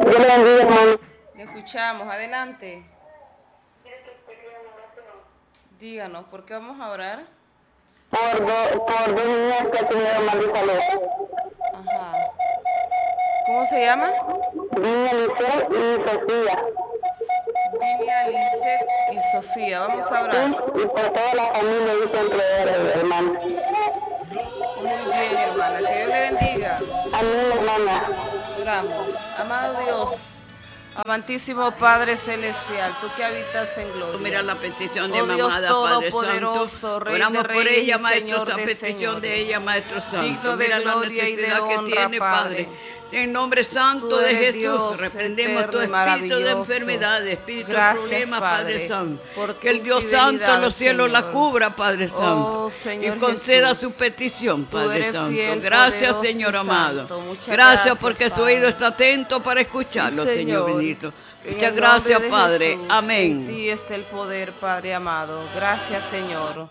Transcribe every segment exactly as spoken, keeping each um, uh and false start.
Yo le bendiga, hermano. Le escuchamos, adelante. Díganos, ¿por qué vamos a orar? Por, do, por dos niñas que tuvieron mal de salud. Ajá. ¿Cómo se llama? Niña Lisette y Sofía. Vinia, Lisette y Sofía. Vamos a orar. Sí, y por toda la familia y siempre, hermano. Muy bien, hermana. Que Dios le bendiga. Amén, hermana. Oramos. Amado Dios, amantísimo Padre Celestial, tú que habitas en gloria. Mira la petición de Oh, mi Dios amada Padre Todopoderoso, Santo. Rey Oramos de por reyes ella, y Maestro, Señor esta de petición señores. de ella, Maestro Santo. Digno de Mira la gloria y de necesidad que honra, tiene, Padre. Padre. En nombre santo Tú de eres Jesús, Dios reprendemos eterno todo y espíritu de maravilloso. enfermedad, espíritu Gracias, de problemas, Padre, Padre Santo. por Que el tu Dios fidelidad, Santo, los cielos la Señor. cubra, Padre Santo. Oh, Señor y conceda Jesús, su petición, tú Padre eres Santo. fiel, Gracias, poderoso Señor y amado. santo. Muchas Gracias, gracias, porque su Padre. oído está atento para escucharlo, Sí, Señor Señor. bendito. En Muchas el gracias, nombre de Padre. Jesús, Amén. En ti está el poder, Padre amado. Gracias, Señor.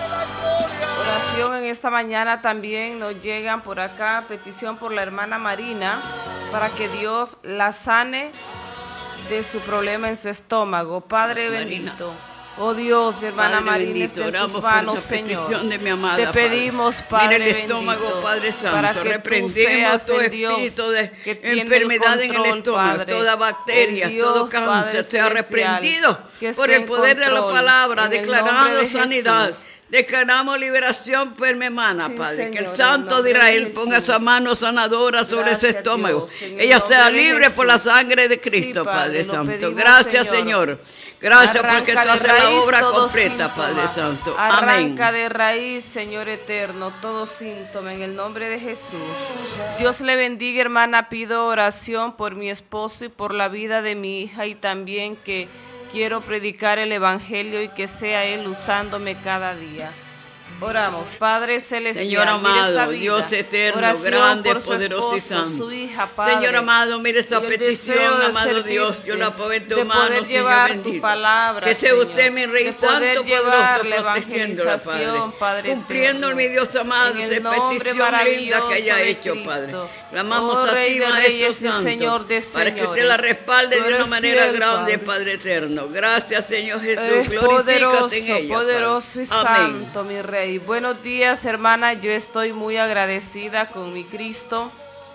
Oración en esta mañana también nos llegan por acá, petición por la hermana Marina, para que Dios la sane de su problema en su estómago. Padre Marina. bendito. Oh Dios, mi hermana Padre Marina bendito, está en oramos tus por manos, esa Señor. petición de mi amada, Te Padre. pedimos, Padre Mira el estómago, bendito, Padre Santo. para que tú Reprendemos seas todo el Dios espíritu de que tiene enfermedad el en control, el estómago, Padre. toda bacteria, El Dios, todo cáncer Padre sea celestial, reprendido que por esté el en poder de la control, palabra. en el nombre Declarando de sanidad. Jesús. Declaramos liberación por mi hermana, Sí, Padre. Señor, que el en el Santo nombre de de Israel Jesús. ponga esa mano sanadora sobre Gracias, ese estómago. Dios, en el Ella sea nombre de libre por la Jesús. sangre de Sí, Cristo, Padre, Padre lo Santo. pedimos, Gracias, Señor. Señor. Gracias porque tú Arranca de haces la raíz obra todo completa, síntoma. Padre Santo. Arranca Amén. de raíz, Señor eterno, todo síntoma en el nombre de Jesús. Dios le bendiga, hermana. Pido oración por mi esposo y por la vida de mi hija, y también que quiero predicar el evangelio y que sea él usándome cada día. Oramos, Padre Celestial, Señor mire amado, esta vida. Dios eterno, Oración grande, por su poderoso y esposo, santo. su hija, Padre. Señor amado, mire esta Y el petición, deseo de amado servirte, Dios. Yo la pongo en tu de mano, poder Señor llevar tu bendito. palabra, Que sea Señor, usted mi Rey de poder Santo, llevar poderoso, la protegiéndola, evangelización, Padre. Padre Cumpliendo, eterno. mi Dios amado, En el esa nombre petición linda maravilloso que haya de hecho, Cristo. Padre. Clamamos Oh, a Rey ti, de Maestro reyes y Santo, Señor de para que usted señores. la respalde Tú de una eres manera fiel, grande, Padre. Padre eterno. Gracias, Señor Jesús. Eres Glorifícate poderoso, en ella, poderoso y Padre. Amén. santo, mi Rey. Buenos días, hermana. Yo estoy muy agradecida con mi Cristo.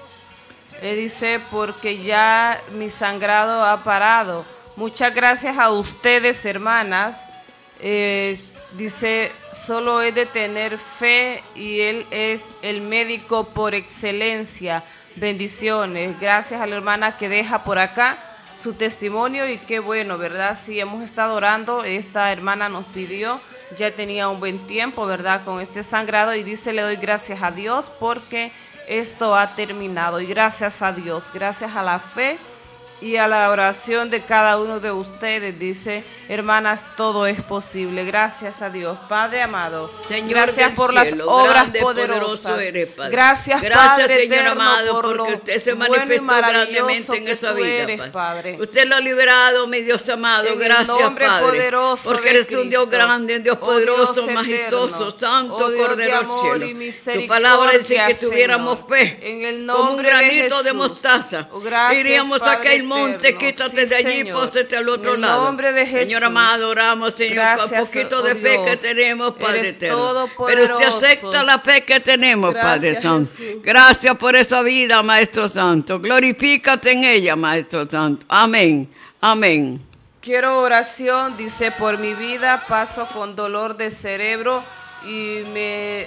Le dice, porque ya mi sangrado ha parado. Muchas gracias a ustedes, hermanas. Eh, dice, solo he de tener fe y Él es el médico por excelencia. Bendiciones. Gracias a la hermana que deja por acá su testimonio, y qué bueno, ¿verdad? Sí, hemos estado orando. Esta hermana nos pidió, ya tenía un buen tiempo, ¿verdad?, con este sangrado, y dice, le doy gracias a Dios porque esto ha terminado. Y gracias a Dios, gracias a la fe y a la oración de cada uno de ustedes, dice, hermanas, todo es posible. Gracias a Dios, Padre amado. Señor Gracias del por las cielo, obras grande, poderosas. poderoso eres, Padre. Gracias, Gracias, Padre Señor eterno, amado, por porque lo usted se bueno y manifestó maravilloso grandemente en que esa tú vida, eres, Padre. Padre. Usted lo ha liberado, mi Dios amado. En el Gracias, nombre Padre. poderoso Porque de eres un Dios Cristo. grande, un Dios Oh, poderoso, Dios majestuoso, eterno. santo, Oh, Dios de Cordero del amor y cielo. Tu misericordia, palabra dice que tuviéramos Señor. fe, En el como un nombre de granito de, Jesús. mostaza. Oh, gracias, Iríamos a Padre aquel monte, eterno. quítate Sí, de allí, Señor. pósete al otro En el lado. nombre de Señor Jesús. amado, oramos, Señor, Gracias, con poquito oh de fe Dios. que tenemos, Padre Eres eterno. todopoderoso. Pero usted acepta la fe que tenemos, Padre Gracias, Santo. Jesús. Gracias por esa vida, Maestro Santo. Glorifícate en ella, Maestro Santo. Amén. Amén. Quiero oración, dice, por mi vida paso con dolor de cerebro y me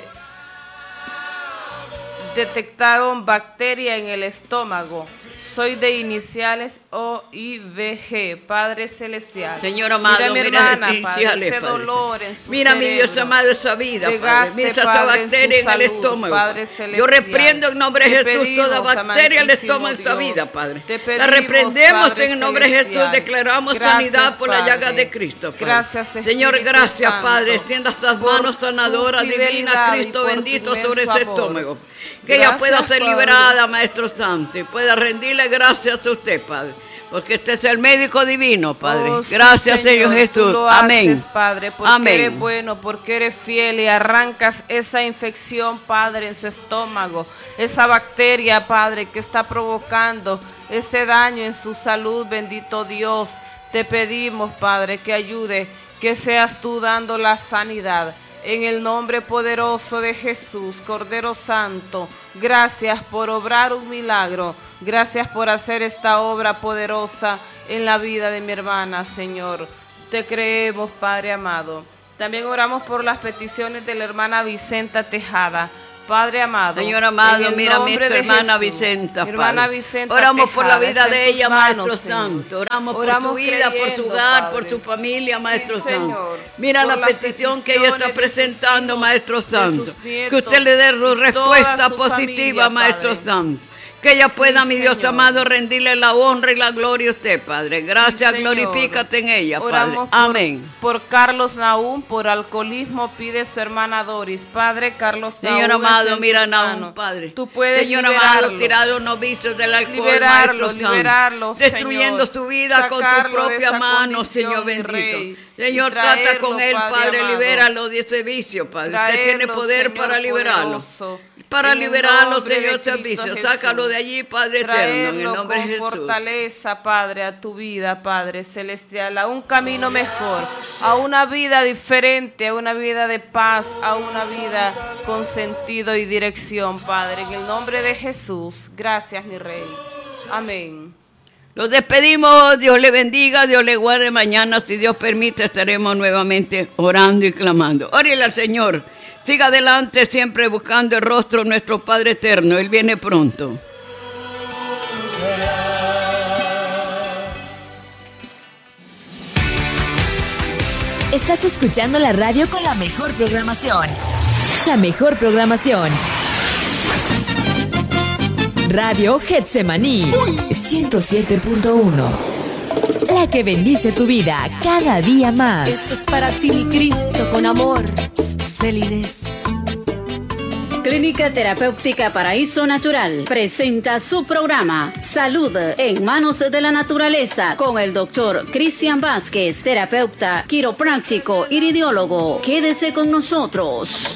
detectaron bacteria en el estómago. Soy de iniciales O I V G, Padre Celestial. Señor amado, mira, mi mira hermana, las Padre, iniciales, ese Padre. dolor en su Mira, mi Dios cerebro. amado, esa vida, Padre. Desgaste, Mira esa Padre, en bacteria su en el salud, estómago. Padre Yo celestial. reprendo en nombre de Te Jesús pedimos, toda bacteria en el amantísimo estómago de esta Dios. vida, Padre. Te La pedimos, reprendemos Padre en el nombre de Jesús. celestial. Declaramos Gracias, sanidad por la Padre. llaga de Cristo, Padre. Gracias, Señor, Espíritu gracias, Santo, Padre. Extienda estas por manos tu sanadoras, divina fidelidad y Cristo por tu bendito, inmenso sobre ese amor. estómago. Que ella Gracias, pueda ser Padre. liberada, Maestro Santo, y pueda rendirle gracias a usted, Padre. Porque este es el médico divino, Padre. Oh, sí, Gracias, Señor, Señor, Jesús. tú lo Amén. haces, Padre, porque Amén. eres bueno, porque eres fiel y arrancas esa infección, Padre, en su estómago, esa bacteria, Padre, que está provocando ese daño en su salud, bendito Dios. Te pedimos, Padre, que ayude, que seas tú dando la sanidad. En el nombre poderoso de Jesús, Cordero Santo, gracias por obrar un milagro. Gracias por hacer esta obra poderosa en la vida de mi hermana, Señor. Te creemos, Padre amado. También oramos por las peticiones de la hermana Vicenta Tejada. Padre amado, Señor amado, en el mira a mi nombre de hermana Jesús, Vicenta, mi hermana Padre. Vicenta Oramos por la Tejada, vida está de en tus ella, manos, Maestro Señor. Santo. Oramos, Oramos por su vida, por su creyendo, hogar, Padre. por su familia, Maestro Sí, Santo. Señor. Mira Por la las petición que ella está peticiones de sus presentando, hijos, Maestro de sus Santo. nietos, Que usted le dé su y toda respuesta su positiva, familia, Maestro Padre. Santo. Que ella Sí, pueda, mi Dios Señor. amado, rendirle la honra y la gloria a usted, Padre. Gracias, Sí, Señor. glorifícate en ella, Padre. Oramos por, Amén. por Carlos Naúm, por alcoholismo, pide su hermana Doris. Padre, Carlos Naúm, Señor está amado, en mira tus Naúm, manos. Padre. Tú puedes Señor liberarlo. amado, tirado los vicios del alcohol, Liberarlo, Maestro Santo. liberarlo, Destruyendo Señor. su vida con tu Sacarlo de propia esa mano, condición, Señor mi bendito. Rey. Señor, Y trata traerlo, con él, Padre Padre, amado. libéralo de ese vicio, Padre. Usted tiene Traerlo, poder Señor para liberarlo. poderoso. Para En el liberarlo, nombre Señor, de ese Cristo vicio. Jesús. Sácalo de allí, Padre eterno, en el Traerlo nombre de con Jesús. fortaleza, Padre, a tu vida, Padre celestial, a un camino mejor, a una vida diferente, a una vida de paz, a una vida con sentido y dirección, Padre. En el nombre de Jesús, gracias, mi Rey. Amén. Los despedimos, Dios le bendiga, Dios le guarde. Mañana, si Dios permite, estaremos nuevamente orando y clamando. Órale al Señor. Siga adelante siempre buscando el rostro de nuestro Padre eterno. Él viene pronto. Estás escuchando la radio con la mejor programación. La mejor programación. Radio Getsemaní ciento siete punto uno. La que bendice tu vida cada día más. Esto es para ti, mi Cristo, con amor. Celines. Clínica Terapéutica Paraíso Natural presenta su programa Salud en Manos de la Naturaleza con el doctor Cristian Vázquez, terapeuta, quiropráctico, iridiólogo. Quédese con nosotros.